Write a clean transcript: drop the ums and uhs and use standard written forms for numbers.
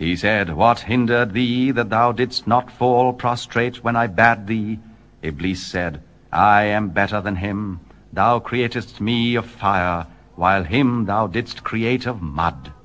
He said, "What hindered thee that thou didst not fall prostrate when I bade thee?" Iblis said, "I am better than him. Thou createdst me of fire, while him thou didst create of mud."